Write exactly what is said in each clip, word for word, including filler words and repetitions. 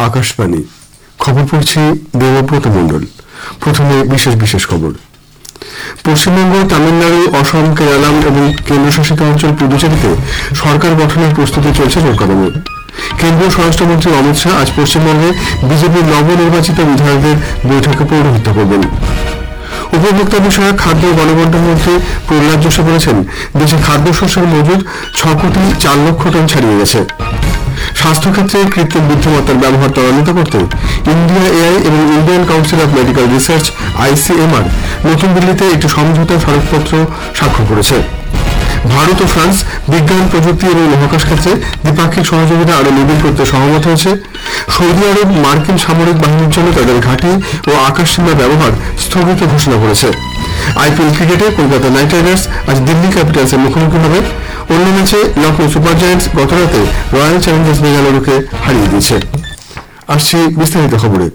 আকাশবাণী। খবর পড়ছি দেবব্রত মণ্ডল। প্রথমে বিশেষ বিশেষ খবর। পশ্চিমবঙ্গ, তামিলনাড়ু, অসম, কেরালাম এবং কেন্দ্রশাসিত অঞ্চল পুদুচেরিতে সরকার গঠনের প্রস্তুতি চলছে জোরকদমে। কেন্দ্রীয় স্বরাষ্ট্রমন্ত্রী অমিত শাহ আজ পশ্চিমবঙ্গে বিজেপির নবনির্বাচিত বিধায়কদের বৈঠকে পৌরোহিত্য করবেন। উপভোক্তা বিষয়ক খাদ্য ও গণবন্টন মন্ত্রী প্রহ্লাদ যোশী বলেছেন, দেশে খাদ্যশস্যের মজুদ ছ কোটি চার লক্ষ টন ছাড়িয়ে গেছে। স্বাস্থ্যক্ষেত্রে কৃত্রিম বুদ্ধিমত্তার ব্যবহার ত্বরান্বিত করতে ইন্ডিয়া এআই এবং Indian council of medical research ICMR নতুন দিল্লিতে একটি সমঝোতা স্মারকপত্র স্বাক্ষর করেছে। ভারত ও ফ্রান্স বিজ্ঞান, প্রযুক্তি এবং মহাকাশ ক্ষেত্রে দ্বিপাক্ষিক সহযোগিতা আরো নিবিড় করতে সহমত হয়েছে। সৌদি আরব মার্কিন সামরিক বাহিনীর জন্য তাদের ঘাঁটি ও আকাশসীমা ব্যবহার স্থগিত ঘোষণা করেছে। আইপিএল ক্রিকেটে কলকাতা নাইট রাইডার্স আজ দিল্লি ক্যাপিটালসের মুখোমুখি হবে। অন্য ম্যাচে লখনৌ সুপার জায়ান্টস গতরাতে রয়্যাল চ্যালেঞ্জার্স বেঙ্গালুরুকে হারিয়ে দিয়েছে। আসছি বিস্তারিত খবরে।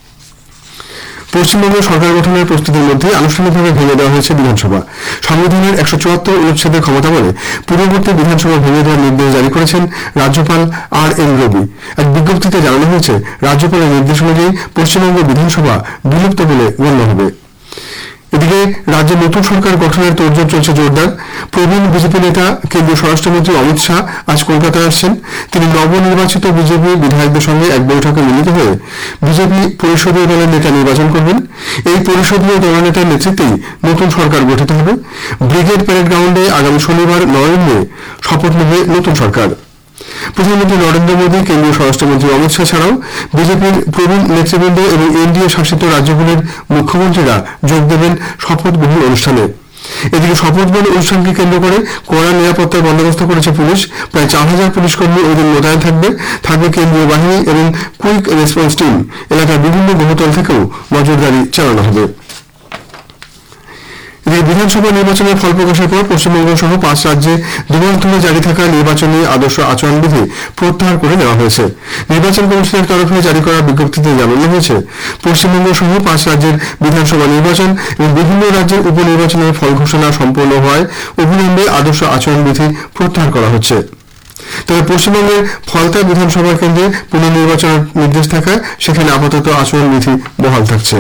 পশ্চিমবঙ্গ সরকার গঠনের প্রস্তুতির মধ্যে আনুষ্ঠানিকভাবে ভেঙে দেওয়া হয়েছে বিধানসভা। সংবিধানের একশো চুয়াত্তর অনুচ্ছেদের ক্ষমতা বলে পূর্ববর্তী বিধানসভা ভেঙে দেওয়ার নির্দেশ জারি করেছেন রাজ্যপাল আর এন রবি। এক বিজ্ঞপ্তিতে জানানো হয়েছে, রাজ্যপালের নির্দেশ অনুযায়ী পশ্চিমবঙ্গ বিধানসভা বিলুপ্ত বলে গণ্য হবে। এদিকে রাজ্যে নতুন সরকার গঠনের তোড়জোড় চলছে জোরদার। প্রবীণ বিজেপি নেতা কেন্দ্রীয় স্বরাষ্ট্রমন্ত্রী অমিত শাহ আজ কলকাতায় আসছেন। তিনি নবনির্বাচিত বিজেপি বিধায়কদের সঙ্গে এক বৈঠকে মিলিত হয়ে বিজেপি পরিষদীয় দলের নেতা নির্বাচন করবেন। এই পরিষদীয় দলনেতার নেতৃত্বেই নতুন সরকার গঠিত হবে। ব্রিগেড প্যারেড গ্রাউন্ডে আগামী শনিবার নয় মে শপথ নেবে নতুন সরকার। প্রধানমন্ত্রী নরেন্দ্র মোদী, কেন্দ্রীয় স্বরাষ্ট্রমন্ত্রী অমিত শাহ ছাড়াও বিজেপির প্রবীণ নেতৃবৃন্দ এবং এনডিএ শাসিত রাজ্যগুলির মুখ্যমন্ত্রীরা যোগ দেবেন শপথ গ্রহণ অনুষ্ঠানে। এদিকে শপথ গ্রহণ অনুষ্ঠানকে কেন্দ্র করে কড়া নিরাপত্তার বন্দোবস্ত করেছে পুলিশ। প্রায় চার হাজার পুলিশ কর্মী ওই দিন মোতায়েন থাকবে। থাকবে কেন্দ্রীয় বাহিনী এবং কুইক রেসপন্স টিম। এলাকার বিভিন্ন বহুতল থেকেও নজরদারি চালানো হবে। বিধানসভা নির্বাচনের ফল প্রকাশের পর পশ্চিমবঙ্গ সহ পাঁচ রাজ্যে দুমাস ধরে জারি থাকা নির্বাচনী আদর্শ আচরণবিধি প্রত্যাহার করে নেওয়া হয়েছে। নির্বাচন কমিশনের তরফে জারি করা বিজ্ঞপ্তিতে জানানো হয়েছে, পশ্চিমবঙ্গ সহ পাঁচ রাজ্যের বিধানসভা নির্বাচন এবং বিভিন্ন রাজ্যের উপনির্বাচনের ফল ঘোষণা সম্পন্ন হওয়ায় অবিলম্বে আদর্শ আচরণবিধি প্রত্যাহার করা হচ্ছে। তবে পশ্চিমবঙ্গের ফলতা বিধানসভা কেন্দ্রে পুনর্নির্বাচনের নির্দেশ থাকায় সেখানে আপাতত আচরণবিধি বহাল থাকছে।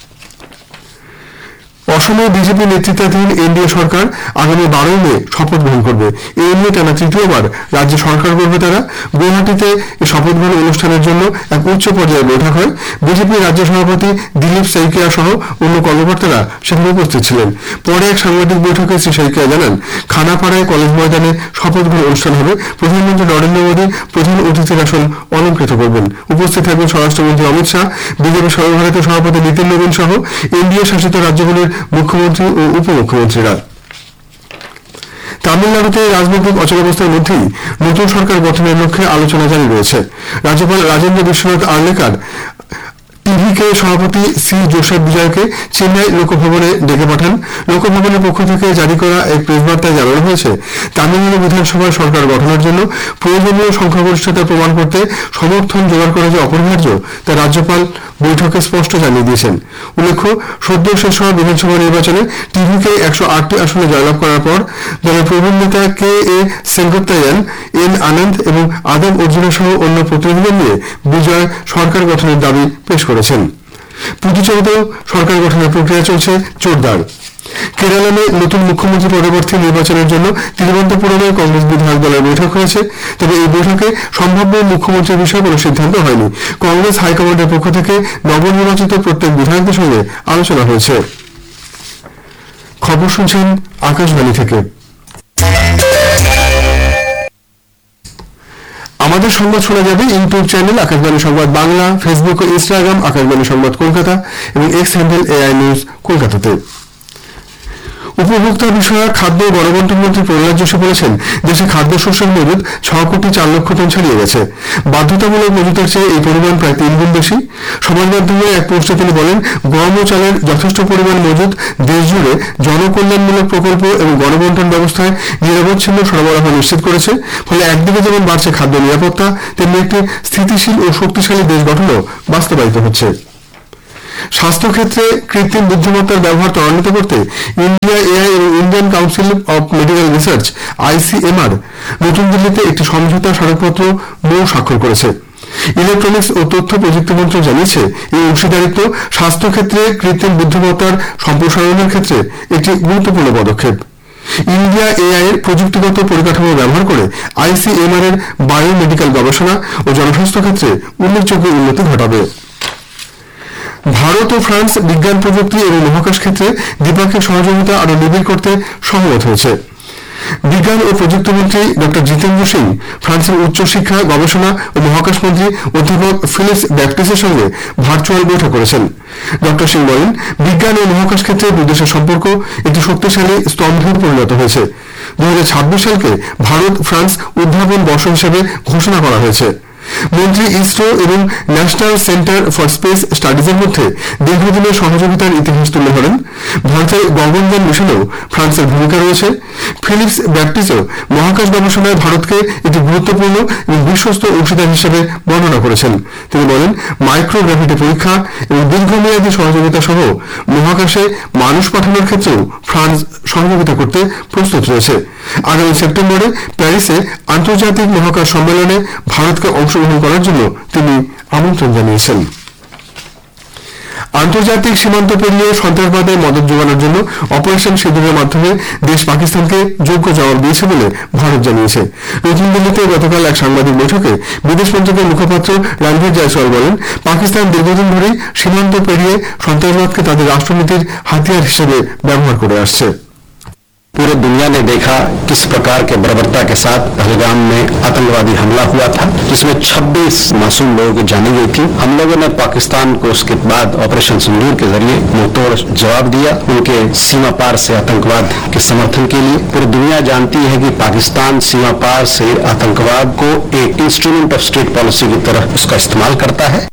অসমে বিজেপি নেতৃত্বাধীন এনডিএ সরকার আগামী বারোই মে শপথ গ্রহণ করবে। এই নিয়ে টানা তৃতীয়বার রাজ্যে সরকার করবে তারা। গুয়াহাটিতে এই শপথ গ্রহণ অনুষ্ঠানের জন্য এক উচ্চ পর্যায়ে বৈঠক হয়। বিজেপি রাজ্য সভাপতি দিলীপ শইকিয়া সহ অন্য কর্মকর্তারা সেখানে উপস্থিত ছিলেন। পরে এক সাংবাদিক বৈঠকে শ্রী শইকিয়া জানান, খানাপাড়ায় কলেজ ময়দানে শপথ গ্রহণ অনুষ্ঠান হবে। প্রধানমন্ত্রী নরেন্দ্র মোদী প্রধান অতিথির আসন অলঙ্কৃত করবেন। উপস্থিত থাকবেন স্বরাষ্ট্রমন্ত্রী অমিত শাহ, বিজেপি সর্বভারতীয় সভাপতি নীতিন নবীন সহ এনডিএ শাসিত রাজ্যগুলির মুখ্যমন্ত্রী ও উপমুখ্যমন্ত্রীরা। তামিলনাড়ুতে রাজনৈতিক অচলাবস্থার মধ্যেই নতুন সরকার গঠনের লক্ষ্যে আলোচনা জারি রয়েছে। রাজ্যপাল রাজেন্দ্র বিশ্বনাথ আর্লেকার টিভিকে সভাপতি সি জোসেফ বিজয়কে চেন্নাই লোকভবনে ডেকে পাঠান। লোকভবনের পক্ষ থেকে জারি করা এক প্রেসবার্তায় জানানো হয়েছে, তামিলনাড়ু বিধানসভায় সরকার গঠনের জন্য প্রয়োজনীয় সংখ্যাগরিষ্ঠতা প্রমাণ করতে সমর্থন জোগাড় করা যে অপরিহার্য তা রাজ্যপাল বৈঠকে স্পষ্ট জানিয়ে দিয়েছেন। উল্লেখ্য, সদ্য শেষ হওয়া বিধানসভা নির্বাচনে টিভিকে একশো আটটি আসনে জয়লাভ করার পর দলের প্রবীণ নেতা কে এ সেঙ্গোত্তায়ান, এন আনন্দ এবং আদম অর্জুনা সহ অন্য প্রতিনিধিদের নিয়ে বিজয় সরকার গঠনের দাবি পেশ করেছেন। পুদুচেরিতেও সরকার গঠনের প্রক্রিয়া চলছে জোরদার। কেরালামে নতুন মুখ্যমন্ত্রী পরবর্তী নির্বাচনের জন্য তিরুবনন্তপুরমে কংগ্রেস বিধায়ক দলের বৈঠক হয়েছে। তবে এই বৈঠকে সম্ভাব্য মুখ্যমন্ত্রীর বিষয়ে কোনো সিদ্ধান্ত হয়নি। কংগ্রেস হাইকমান্ডের পক্ষ থেকে নবনির্বাচিত প্রত্যেক বিধায়কদের সঙ্গে আলোচনা হয়েছে। খবর শুনছেন আকাশবাণী থেকে। আমাদের সংবাদ শোনা যাবে ইউটিউব চ্যানেল আকাশবাণী সংবাদ বাংলা, ফেসবুক ও ইনস্টাগ্রাম আকাশবাণী সংবাদ কলকাতা এবং এক্স হ্যান্ডেল এআই নিউজ কলকাতাতে। উপভোক্তা বিষয়ক খাদ্য ও গণবন্টন মন্ত্রী প্রহ্লাদ যোশী বলেছেন, দেশে খাদ্যশস্যের মজুদ ছ কোটি চার লক্ষ টন ছাড়িয়ে গেছে। বাধ্যতামূলক মজুদের চেয়ে এই পরিমাণ প্রায় তিন গুণ বেশি। সমাজ মাধ্যমে এক পোস্টে তিনি বলেন, গম ও চালের যথেষ্ট পরিমাণ মজুদ দেশ জুড়ে জনকল্যাণমূলক প্রকল্প এবং গণবন্টন ব্যবস্থায় নিরবচ্ছিন্ন সরবরাহ নিশ্চিত করেছে। ফলে একদিকে যেমন বাড়ছে খাদ্য নিরাপত্তা, তেমনি একটি স্থিতিশীল ও শক্তিশালী দেশ গঠনও বাস্তবায়িত হচ্ছে। স্বাস্থ্যক্ষেত্রে কৃত্রিম বুদ্ধিমত্তার ব্যবহার ত্বরান্বিত করতে ইন্ডিয়া এআই এবং Indian council of medical research ICMR নতুন দিল্লিতে একটি সমঝোতা স্মারকপত্র মৌ স্বাক্ষর করেছে। ইলেকট্রনিক্স ও তথ্য প্রযুক্তি মন্ত্রক জানিয়েছে এই অংশীদারিত্ব স্বাস্থ্যক্ষেত্রে কৃত্রিম বুদ্ধিমত্তার সম্প্রসারণের ক্ষেত্রে একটি গুরুত্বপূর্ণ পদক্ষেপ। ইন্ডিয়া এআই এর প্রযুক্তিগত পরিকাঠামো ব্যবহার করে আইসিএমআর এর বায়োমেডিক্যাল গবেষণা ও জনস্বাস্থ্য ক্ষেত্রে উল্লেখযোগ্য উন্নতি ঘটাবে। ভারত ও ফ্রান্স বিজ্ঞান প্রযুক্তি এবং মহাকাশ ক্ষেত্রে দ্বিপাক্ষিক সহযোগিতা আরো নিবিড় করতে সহমত হয়েছে। বিজ্ঞান ও প্রযুক্তি মন্ত্রী ডক্টর জিতেন্দ্র সিং ফ্রান্সের উচ্চশিক্ষা গবেষণা ও মহাকাশ মন্ত্রী অধ্যাপক ফিলিক্স ব্যাপটিসের সঙ্গে ভার্চুয়াল বৈঠক করেছেন। ডক্টর সিং বলেন, বিজ্ঞান ও মহাকাশ ক্ষেত্রে দুই দেশের সম্পর্ক একটি শক্তিশালী স্তম্ভে পরিণত হয়েছে। দুই হাজার ছাব্বিশ সালকে ভারত ফ্রান্স উদ্ভাবন বর্ষ হিসেবে ঘোষণা করা হয়েছে। মন্ত্রী ইসরো এবং ন্যাশনাল সেন্টার ফর স্পেস স্টাডিজের মধ্যে দীর্ঘদিনের সহযোগিতার ইতিহাস তুলে ধরেন। ভারতের গগনযান মিশনেও ফ্রান্সের ভূমিকা রয়েছে। ফিলিক্স ব্যাপটিসও মহাকাশ গবেষণায় ভারতকে একটি গুরুত্বপূর্ণ এবং বিশ্বস্ত অংশীদার হিসেবে বর্ণনা করেছেন। তিনি বলেন, মাইক্রোগ্রাভিটি পরীক্ষা এবং দীর্ঘমেয়াদী সহযোগিতা সহ মহাকাশে মানুষ পাঠানোর ক্ষেত্রেও ফ্রান্স সহযোগিতা করতে প্রস্তুত রয়েছে। আগামী সেপ্টেম্বরে প্যারিসে আন্তর্জাতিক মহাকাশ সম্মেলনে ভারতকে অংশগ্রহণ করার জন্য তিনি আমন্ত্রণ জানিয়েছেন। আন্তর্জাতিক সীমান্ত পেরিয়ে সন্ত্রাসবাদে মদত যোগানোর জন্য অপারেশন সিঁদুরের মাধ্যমে দেশ পাকিস্তানকে যোগ্য জবাব দিয়েছে বলে ভারত জানিয়েছে। নতুন দিল্লিতে গতকাল এক সাংবাদিক বৈঠকে বিদেশ মন্ত্রকের মুখপাত্র রণধীর জয়সওয়াল বলেন, পাকিস্তান দীর্ঘদিন ধরেই সীমান্ত পেরিয়ে সন্ত্রাসবাদকে তাদের রাষ্ট্রনীতির হাতিয়ার হিসেবে ব্যবহার করে আসছে। पूरे दुनिया ने देखा किस प्रकार के बर्बरता के साथ पहलगाम में आतंकवादी हमला हुआ था, जिसमें छब्बीस मासूम लोगों की जाने गई थी। हम लोगों ने पाकिस्तान को उसके बाद ऑपरेशन सिंदूर के जरिए मुंहतोड़ जवाब दिया, उनके सीमा पार से आतंकवाद के समर्थन के लिए। पूरी दुनिया जानती है कि पाकिस्तान सीमा पार से आतंकवाद को एक इंस्ट्रूमेंट ऑफ स्टेट पॉलिसी की तरह उसका इस्तेमाल करता है।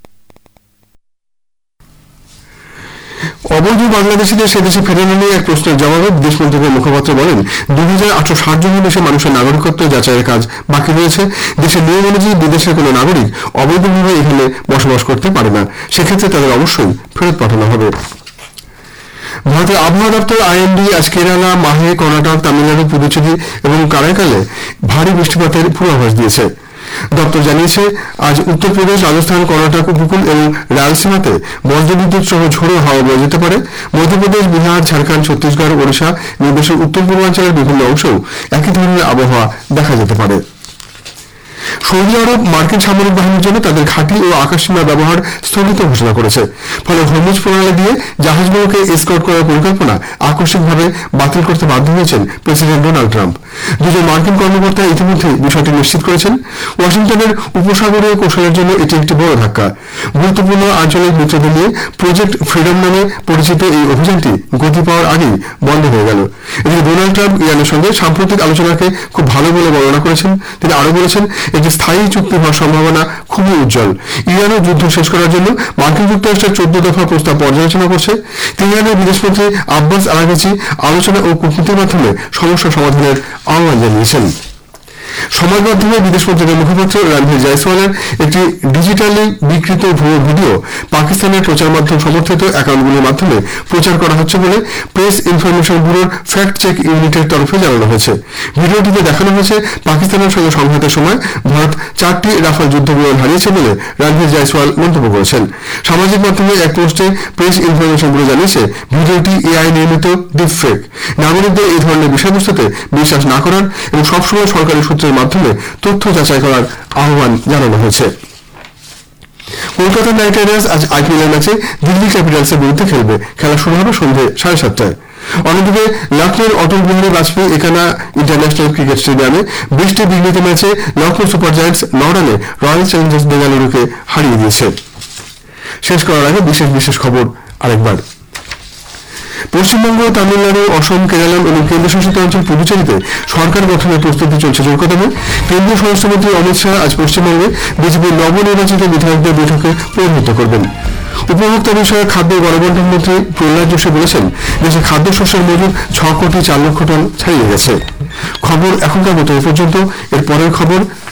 অবৈধ বাংলাদেশিদের সে দেশে ফেরানো নিয়ে এক প্রশ্নের জবাবে বিদেশ মন্ত্রকের মুখপাত্র বলেন, দুই হাজার আটশো ষাট জনের বেশি মানুষের নাগরিকত্ব যাচাইয়ের কাজ বাকি রয়েছে। দেশের নিয়ম অনুযায়ী বিদেশের কোনো নাগরিক অবৈধভাবে এখানে বসবাস করতে পারে না, সেক্ষেত্রে তাদের অবশ্যই ফেরত পাঠানো হবে। ভারতের আবহাওয়া দপ্তর আইএমডি আজ কেরালা, মাহে, কর্ণাটক, তামিলনাড়ু, পুদুচেরি এবং কারাইকালে ভারী বৃষ্টিপাতের পূর্বাভাস দিয়েছে। দপ্তর জানিয়েছে, আজ উত্তরপ্রদেশ, রাজস্থান, কর্ণাটক উপকূল এবং রায়লসীমাতে বজ্রবিদ্যুৎ সহ ঝোড়ো হাওয়া বয়ে যেতে পারে। মধ্যপ্রদেশ, বিহার, ঝাড়খণ্ড, ছত্তিশগড়, ওড়িশা এবং দেশের উত্তর পূর্বাঞ্চলের বিভিন্ন অংশেও একই ধরনের আবহাওয়া দেখা যেতে পারে। সৌদি আরব মার্কিন সামরিক বাহিনীর জন্য তাদের ঘাঁটি ও আকাশসীমা ব্যবহার স্থগিত ঘোষণা করেছে। ফলে হরমুজ প্রণালী দিয়ে জাহাজগুলোকে এসকর্ট করার পরিকল্পনা আকস্মিকভাবে বাতিল করতে বাধ্য হয়েছেন প্রেসিডেন্ট ডোনাল্ড ট্রাম্প। দুজন মার্কিন কর্মকর্তা ইতিমধ্যে বিষয়টি নিশ্চিত করেছেন। ওয়াশিংটনের উপসাগরীয় কৌশলের জন্য এটি একটি বড় ধাক্কা। গুরুত্বপূর্ণ আঞ্চলিক মিত্রদের নিয়ে প্রজেক্ট ফ্রিডম নামে পরিচিত এই অভিযানটি গতি পাওয়ার আগেই বন্ধ হয়ে গেল। এদিকে ডোনাল্ড ট্রাম্প ইরানের সঙ্গে সাম্প্রতিক আলোচনাকে খুব ভালো বলে বর্ণনা করেছেন। তিনি আরো বলেছেন, একটি স্থায়ী চুক্তি হওয়ার সম্ভাবনা খুবই উজ্জ্বল। ইরানের যুদ্ধ শেষ করার জন্য মার্কিন যুক্তরাষ্ট্রের চোদ্দ দফা প্রস্তাব পর্যালোচনা করছে। তেহরানের বিদেশমন্ত্রী আব্বাস আরাগচি আলোচনা ও কূটনীতির মাধ্যমে সমস্যা সমাধানের আহ্বান জানিয়েছেন। সমাজ মাধ্যমে বিদেশ মন্ত্রকের মুখপাত্র রণধীর জয়সওয়ালের একটি ডিজিটালি বিকৃত ভুয়ো ভিডিও পাকিস্তানের প্রচার মাধ্যম সমর্থিত অ্যাকাউন্টগুলির মাধ্যমে প্রচার করা হচ্ছে বলে প্রেস ইনফরমেশন ব্যুরোর ফ্যাক্ট চেক ইউনিটের তরফে জানানো হয়েছে। ভিডিওটিতে দেখানো হয়েছে পাকিস্তানের সঙ্গে সংঘাতের সময় ভারত চারটি রাফাল যুদ্ধ বিমান হারিয়েছে বলে রণধীর জয়সওয়াল মন্তব্য করেছেন। সামাজিক মাধ্যমে এক পোস্টে প্রেস ইনফরমেশন ব্যুরো জানিয়েছে, ভিডিওটি এআই নির্মিত ডিপফেক। নাগরিকদের এই ধরনের বিষয়বস্তুতে বিশ্বাস না করার এবং সবসময় সরকারি সূত্রের মাধ্যমে তথ্য যাচাই করার আহ্বান জানানো হয়েছে। কলকাতা নাইট রাইডার্স আজ আইপিএল এর ম্যাচে দিল্লি ক্যাপিটালসের বিরুদ্ধে খেলবে। খেলা শুরু হবে সন্ধ্যে সাড়ে সাতটায়। অন্যদিকে লখনৌর অটল বিহারী বাজপেয়ী একানা ইন্টারন্যাশনাল ক্রিকেট স্টেডিয়ামে বৃষ্টি বিঘ্নিত ম্যাচে লখনৌ সুপার জায়ান্টস ন রানে রয়্যাল চ্যালেঞ্জার্স বেঙ্গালুরুকে হারিয়ে দিয়েছে। শেষ করার আগে বিশেষ বিশেষ খবর আরেকবার। পশ্চিমবঙ্গ, তামিলনাড়ু, অসম, কেরালা এবং কেন্দ্রশাসিত অঞ্চল পুদুচেরিতে সরকার গঠনের প্রস্তুতি চলছে জোরকদমে। কেন্দ্রীয় স্বরাষ্ট্রমন্ত্রী অমিত শাহ আজ পশ্চিমবঙ্গে বিজেপির নবনির্বাচিত বিধায়কদের বৈঠকে পৌরোহিত্য করবেন। উপভোক্তা বিষয়ক খাদ্য ও গণবন্টন মন্ত্রী প্রহ্লাদ যোশী বলেছেন, দেশে খাদ্যশস্যের মজুদ ছ কোটি চার লক্ষ টন ছাড়িয়ে গেছে। খবর এখনকার মতো এ পর্যন্ত। এর পরের খবর